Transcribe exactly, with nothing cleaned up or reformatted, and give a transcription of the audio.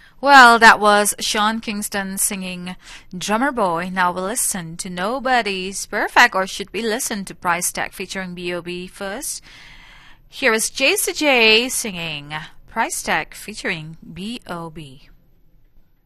Well, that was Sean Kingston singing Drummer Boy. Now we'll listen to Nobody's Perfect, or should we listen to Price Tag featuring B O B first? Here is J C J singing Price Tag featuring B O B.